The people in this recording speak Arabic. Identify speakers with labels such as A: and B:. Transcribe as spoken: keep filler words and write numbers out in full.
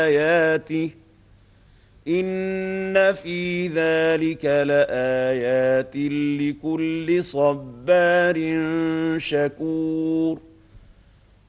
A: آياته إن في ذلك لآيات لكل صبار شكور